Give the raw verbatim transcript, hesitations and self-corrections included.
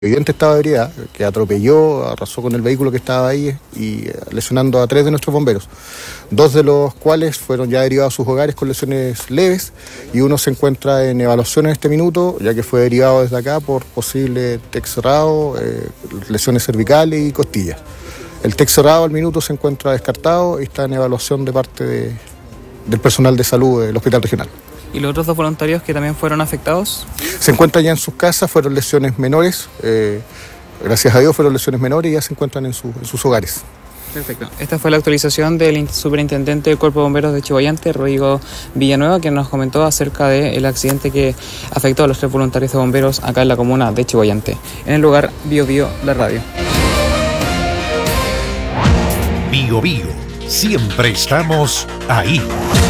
evidente estado de ebriedad, que atropelló, arrasó con el vehículo que estaba ahí y lesionando a tres de nuestros bomberos, dos de los cuales fueron ya derivados a sus hogares con lesiones leves y uno se encuentra en evaluación en este minuto, ya que fue derivado desde acá por posible T E C cerrado, eh, lesiones cervicales y costillas. El T E C cerrado al minuto se encuentra descartado y está en evaluación de parte de, del personal de salud del Hospital Regional. ¿Y los otros dos voluntarios que también fueron afectados? Se encuentran ya en sus casas, fueron lesiones menores, eh, gracias a Dios fueron lesiones menores y ya se encuentran en, su, en sus hogares. Perfecto. Esta fue la actualización del superintendente del Cuerpo de Bomberos de Chillhuayante, Rodrigo Villanueva, que nos comentó acerca del accidente que afectó a los tres voluntarios de bomberos acá en la comuna de Chillhuayante. En el lugar, Bio Bio, la radio. Bio Bio, siempre estamos ahí.